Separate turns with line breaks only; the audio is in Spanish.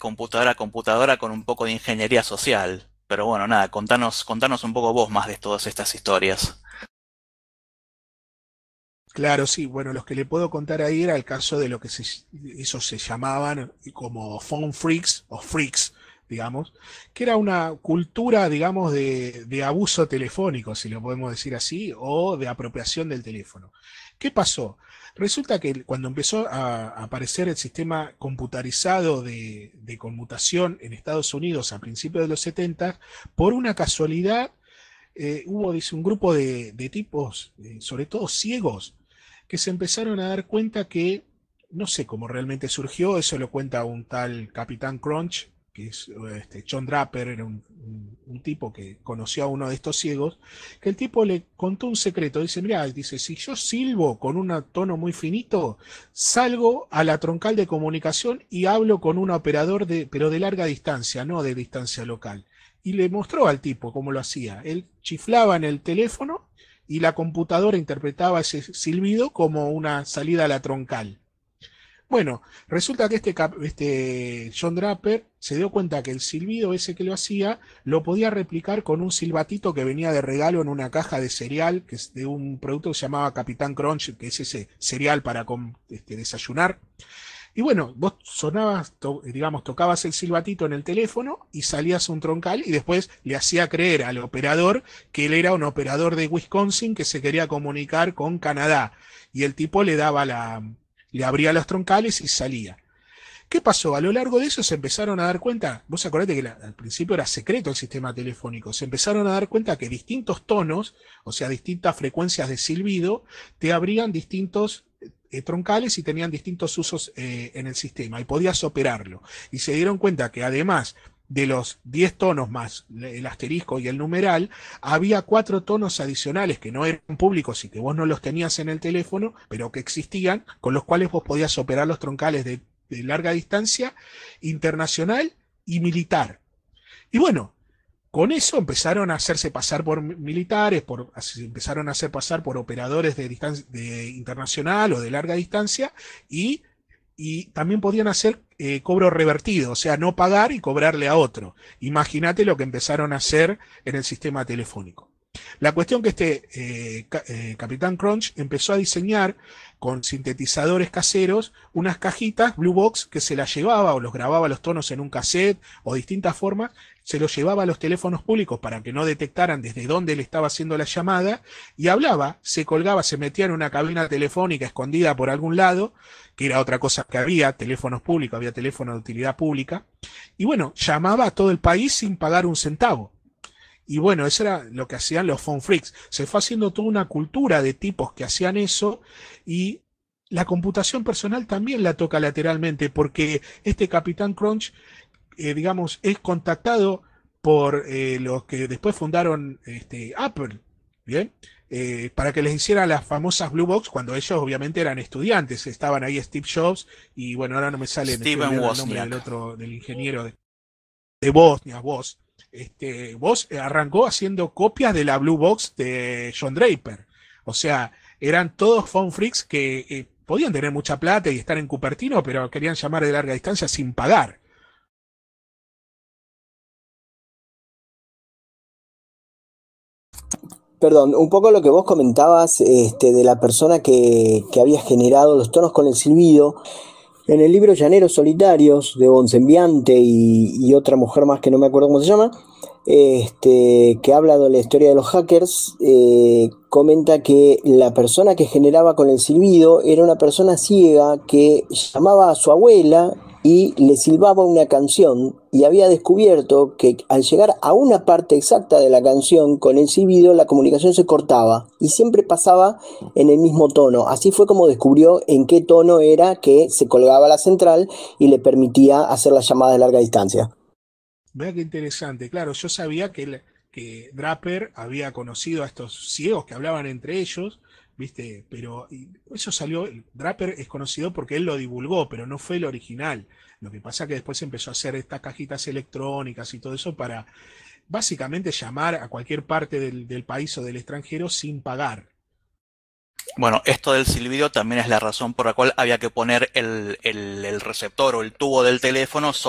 computadora a computadora con un poco de ingeniería social. Pero bueno, nada, contanos un poco vos más de todas estas historias.
Claro, sí, bueno, los que le puedo contar ahí era el caso de lo que esos se llamaban como phone freaks o freaks, digamos, que era una cultura, digamos, de abuso telefónico, si lo podemos decir así, o de apropiación del teléfono. ¿Qué pasó? Resulta que cuando empezó a aparecer el sistema computarizado de conmutación en Estados Unidos a principios de los 70, por una casualidad hubo, dice, un grupo de tipos, sobre todo ciegos, que se empezaron a dar cuenta que, no sé cómo realmente surgió, eso lo cuenta un tal Capitán Crunch, que es John Draper, era un tipo que conoció a uno de estos ciegos, que el tipo le contó un secreto, dice, mira, dice, si yo silbo con un tono muy finito, salgo a la troncal de comunicación y hablo con un operador pero de larga distancia, no de distancia local. Y le mostró al tipo cómo lo hacía. Él chiflaba en el teléfono y la computadora interpretaba ese silbido como una salida a la troncal. Bueno, resulta que este John Draper se dio cuenta que el silbido ese que lo hacía lo podía replicar con un silbatito que venía de regalo en una caja de cereal, que es de un producto que se llamaba Capitán Crunch, que es ese cereal para desayunar. Y bueno, vos sonabas, digamos, tocabas el silbatito en el teléfono y salías un troncal y después le hacía creer al operador que él era un operador de Wisconsin que se quería comunicar con Canadá. Y el tipo le abría los troncales y salía. ¿Qué pasó? A lo largo de eso se empezaron a dar cuenta, vos acordate que al principio era secreto el sistema telefónico, se empezaron a dar cuenta que distintos tonos, o sea, distintas frecuencias de silbido, te abrían distintos troncales y tenían distintos usos en el sistema y podías operarlo. Y se dieron cuenta que además de los 10 tonos más el asterisco y el numeral, había 4 tonos adicionales que no eran públicos y que vos no los tenías en el teléfono, pero que existían, con los cuales vos podías operar los troncales de larga distancia, internacional y militar. Y bueno, con eso empezaron a hacerse pasar por militares, empezaron a hacer pasar por operadores de internacional o de larga distancia y, y también podían hacer cobro revertido, o sea, no pagar y cobrarle a otro. Imagínate lo que empezaron a hacer en el sistema telefónico. La cuestión que Capitán Crunch empezó a diseñar con sintetizadores caseros unas cajitas Blue Box que se las llevaba o los grababa los tonos en un cassette o distintas formas, se los llevaba a los teléfonos públicos para que no detectaran desde dónde le estaba haciendo la llamada y hablaba, se colgaba, se metía en una cabina telefónica escondida por algún lado, que era otra cosa que había, teléfonos públicos, había teléfono de utilidad pública, y bueno, llamaba a todo el país sin pagar un centavo. Y bueno, eso era lo que hacían los phone freaks. Se fue haciendo toda una cultura de tipos que hacían eso y la computación personal también la toca lateralmente porque este Capitán Crunch, digamos, es contactado por los que después fundaron Apple, ¿bien? Para que les hicieran las famosas Blue Box cuando ellos obviamente eran estudiantes. Estaban ahí Steve Jobs y bueno, ahora no me sale, me estoy
Steven
olvidando el nombre del
Wozniak.
otro, del ingeniero de Bosnia, vos. Vos arrancó haciendo copias de la Blue Box de John Draper. O sea, eran todos phone freaks que podían tener mucha plata y estar en Cupertino, pero querían llamar de larga distancia sin pagar.
Perdón, un poco lo que vos comentabas de la persona que había generado los tonos con el silbido. En el libro Llaneros Solitarios de Bonsembiante y otra mujer más que no me acuerdo cómo se llama, que habla de la historia de los hackers, comenta que la persona que generaba con el silbido era una persona ciega que llamaba a su abuela y le silbaba una canción y había descubierto que al llegar a una parte exacta de la canción con el silbido la comunicación se cortaba y siempre pasaba en el mismo tono. Así fue como descubrió en qué tono era que se colgaba la central y le permitía hacer las llamadas de larga distancia.
Vea qué interesante. Claro, yo sabía que Draper había conocido a estos ciegos que hablaban entre ellos, ¿viste? Pero eso salió. Draper es conocido porque él lo divulgó, pero no fue el original. Lo que pasa que después empezó a hacer estas cajitas electrónicas y todo eso para básicamente llamar a cualquier parte del país o del extranjero sin pagar.
Bueno, esto del silbido también es la razón por la cual había que poner el receptor o el tubo del teléfono